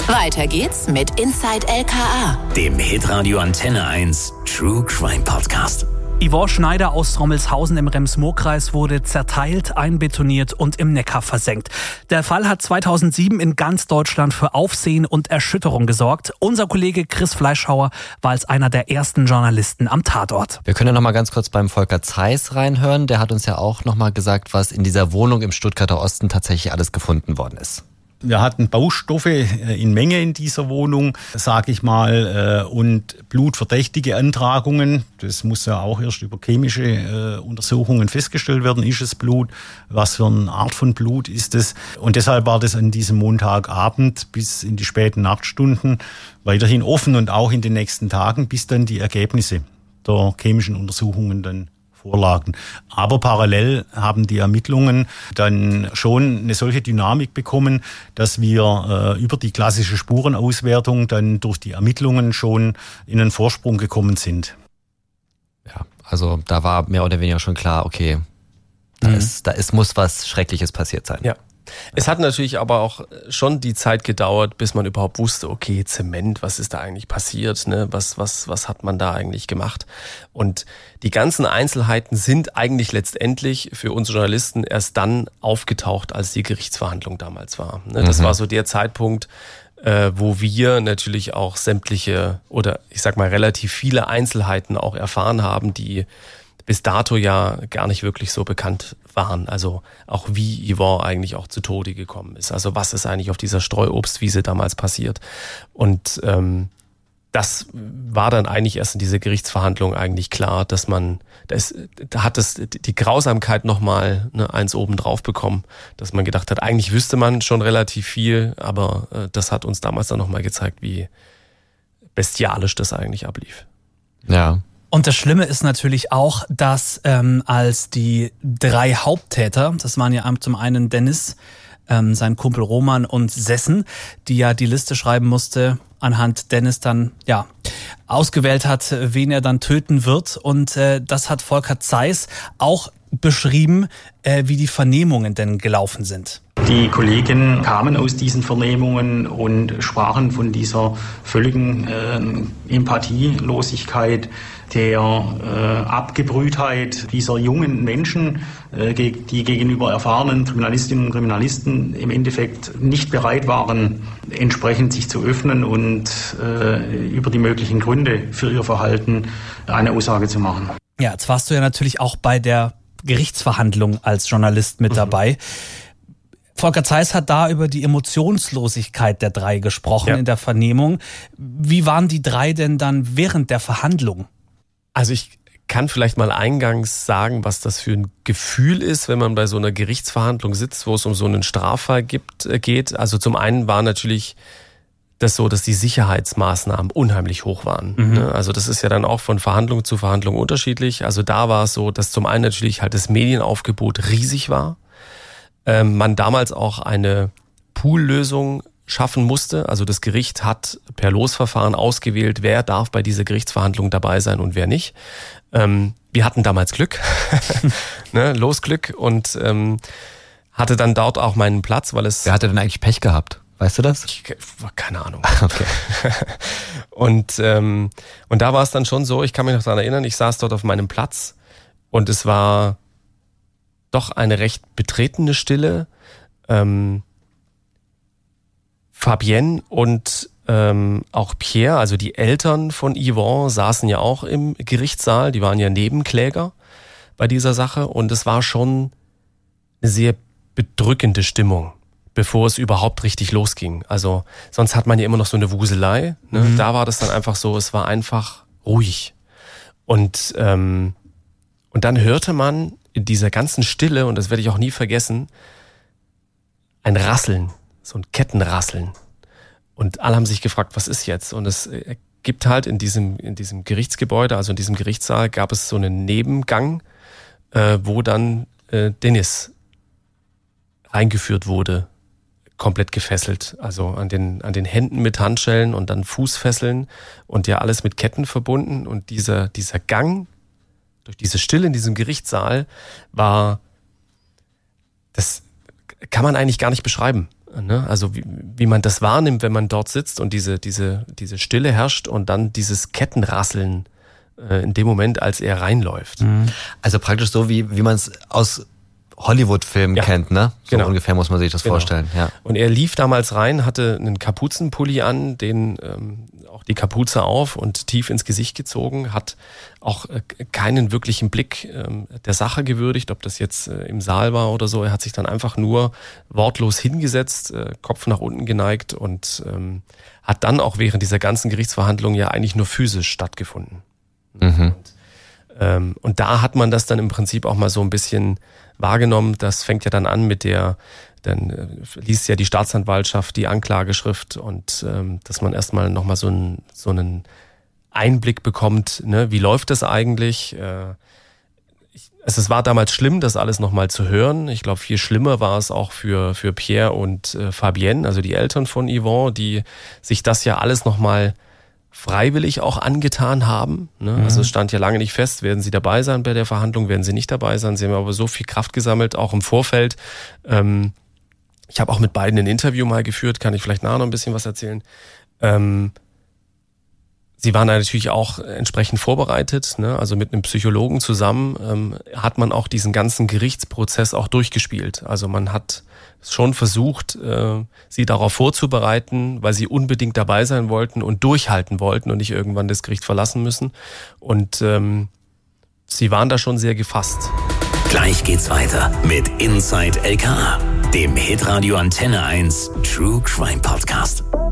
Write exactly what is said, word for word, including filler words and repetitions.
Weiter geht's mit Inside L K A, dem Hitradio Antenne eins True Crime Podcast. Yvonne Schneider aus Rommelshausen im Rems-Murr-Kreis wurde zerteilt, einbetoniert und im Neckar versenkt. Der Fall hat zweitausendsieben in ganz Deutschland für Aufsehen und Erschütterung gesorgt. Unser Kollege Chris Fleischhauer war als einer der ersten Journalisten am Tatort. Wir können ja noch mal ganz kurz beim Volker Zeiss reinhören. Der hat uns ja auch noch mal gesagt, was in dieser Wohnung im Stuttgarter Osten tatsächlich alles gefunden worden ist. Wir hatten Baustoffe in Menge in dieser Wohnung, sage ich mal, und blutverdächtige Antragungen. Das muss ja auch erst über chemische Untersuchungen festgestellt werden. Ist es Blut? Was für eine Art von Blut ist es? Und deshalb war das an diesem Montagabend bis in die späten Nachtstunden weiterhin offen und auch in den nächsten Tagen, bis dann die Ergebnisse der chemischen Untersuchungen dann vorlagen. Aber parallel haben die Ermittlungen dann schon eine solche Dynamik bekommen, dass wir äh, über die klassische Spurenauswertung dann durch die Ermittlungen schon in einen Vorsprung gekommen sind. Ja, also da war mehr oder weniger schon klar, okay, da mhm. ist, da ist, muss was Schreckliches passiert sein. Ja. Es hat natürlich aber auch schon die Zeit gedauert, bis man überhaupt wusste, okay, Zement, was ist da eigentlich passiert, ne? Was, was, was hat man da eigentlich gemacht? Und die ganzen Einzelheiten sind eigentlich letztendlich für uns Journalisten erst dann aufgetaucht, als die Gerichtsverhandlung damals war. Ne? Das mhm. war so der Zeitpunkt, äh, wo wir natürlich auch sämtliche oder ich sag mal relativ viele Einzelheiten auch erfahren haben, die bis dato ja gar nicht wirklich so bekannt waren. Also auch wie Yvonne eigentlich auch zu Tode gekommen ist. Also was ist eigentlich auf dieser Streuobstwiese damals passiert. Und ähm, das war dann eigentlich erst in dieser Gerichtsverhandlung eigentlich klar, dass man, da, ist, da hat es die Grausamkeit nochmal ne, eins oben drauf bekommen, dass man gedacht hat, eigentlich wüsste man schon relativ viel, aber äh, das hat uns damals dann nochmal gezeigt, wie bestialisch das eigentlich ablief. Ja. Und das Schlimme ist natürlich auch, dass ähm, als die drei Haupttäter, das waren ja zum einen Dennis, ähm, sein Kumpel Roman und Sessen, die ja die Liste schreiben musste, anhand Dennis dann ja ausgewählt hat, wen er dann töten wird. Und äh, das hat Volker Zeiss auch beschrieben, äh, wie die Vernehmungen denn gelaufen sind. Die Kollegen kamen aus diesen Vernehmungen und sprachen von dieser völligen äh, Empathielosigkeit, der äh, Abgebrühtheit dieser jungen Menschen, äh, die gegenüber erfahrenen Kriminalistinnen und Kriminalisten im Endeffekt nicht bereit waren, entsprechend sich zu öffnen und äh, über die möglichen Gründe für ihr Verhalten eine Aussage zu machen. Ja, jetzt warst du ja natürlich auch bei der Gerichtsverhandlung als Journalist mit dabei. Volker Zeiss hat da über die Emotionslosigkeit der drei gesprochen ja. in der Vernehmung. Wie waren die drei denn dann während der Verhandlung? Also ich kann vielleicht mal eingangs sagen, was das für ein Gefühl ist, wenn man bei so einer Gerichtsverhandlung sitzt, wo es um so einen Straffall gibt, äh, geht. Also zum einen war natürlich das so, dass die Sicherheitsmaßnahmen unheimlich hoch waren. Mhm. Ne? Also das ist ja dann auch von Verhandlung zu Verhandlung unterschiedlich. Also da war es so, dass zum einen natürlich halt das Medienaufgebot riesig war. Ähm, man damals auch eine Poollösung schaffen musste. Also das Gericht hat per Losverfahren ausgewählt, wer darf bei dieser Gerichtsverhandlung dabei sein und wer nicht. Ähm, wir hatten damals Glück, ne? Losglück und ähm, hatte dann dort auch meinen Platz, weil es... Wer hatte denn eigentlich Pech gehabt? Weißt du das? Ich, keine Ahnung. Okay. und, ähm, und da war es dann schon so, ich kann mich noch daran erinnern, ich saß dort auf meinem Platz und es war doch eine recht betretene Stille. Ähm, Fabienne und ähm, auch Pierre, also die Eltern von Yvonne, saßen ja auch im Gerichtssaal. Die waren ja Nebenkläger bei dieser Sache und es war schon eine sehr bedrückende Stimmung, bevor es überhaupt richtig losging. Also sonst hat man ja immer noch so eine Wuselei. Ne? Mhm. Da war das dann einfach so, es war einfach ruhig. Und, ähm, und dann hörte man in dieser ganzen Stille, und das werde ich auch nie vergessen, ein Rasseln. So ein Kettenrasseln. Und alle haben sich gefragt, was ist jetzt? Und es gibt halt in diesem, in diesem Gerichtsgebäude, also in diesem Gerichtssaal, gab es so einen Nebengang, äh, wo dann äh, Dennis reingeführt wurde, komplett gefesselt. Also an den, an den Händen mit Handschellen und dann Fußfesseln und ja alles mit Ketten verbunden. Und dieser, dieser Gang durch diese Stille in diesem Gerichtssaal war, das kann man eigentlich gar nicht beschreiben. Ne? Also wie, wie man das wahrnimmt, wenn man dort sitzt und diese, diese, diese Stille herrscht und dann dieses Kettenrasseln äh, in dem Moment, als er reinläuft. Mhm. Also praktisch so, wie, wie man es aus Hollywood-Filmen ja. kennt, ne? So genau. ungefähr muss man sich das genau. vorstellen. Ja. Und er lief damals rein, hatte einen Kapuzenpulli an, den ähm, auch die Kapuze auf und tief ins Gesicht gezogen, hat auch äh, keinen wirklichen Blick ähm, der Sache gewürdigt, ob das jetzt äh, im Saal war oder so. Er hat sich dann einfach nur wortlos hingesetzt, äh, Kopf nach unten geneigt und ähm, hat dann auch während dieser ganzen Gerichtsverhandlung ja eigentlich nur physisch stattgefunden. Mhm. Und, ähm, und da hat man das dann im Prinzip auch mal so ein bisschen wahrgenommen. Das fängt ja dann an mit der, dann äh, liest ja die Staatsanwaltschaft die Anklageschrift und ähm, dass man erstmal nochmal so einen, so einen Einblick bekommt, ne, wie läuft das eigentlich? Äh, ich, also es war damals schlimm, das alles nochmal zu hören. Ich glaube, viel schlimmer war es auch für, für Pierre und äh, Fabienne, also die Eltern von Yvonne, die sich das ja alles nochmal freiwillig auch angetan haben. Ne? Mhm. Also es stand ja lange nicht fest, werden sie dabei sein bei der Verhandlung, werden sie nicht dabei sein. Sie haben aber so viel Kraft gesammelt, auch im Vorfeld. Ähm, ich habe auch mit beiden ein Interview mal geführt, kann ich vielleicht nachher noch ein bisschen was erzählen. Ähm, sie waren natürlich auch entsprechend vorbereitet, ne? Also mit einem Psychologen zusammen ähm, hat man auch diesen ganzen Gerichtsprozess auch durchgespielt. Also man hat schon versucht, äh, sie darauf vorzubereiten, weil sie unbedingt dabei sein wollten und durchhalten wollten und nicht irgendwann das Gericht verlassen müssen. Und ähm, sie waren da schon sehr gefasst. Gleich geht's weiter mit Inside L K A, dem Hitradio Antenne eins True Crime Podcast.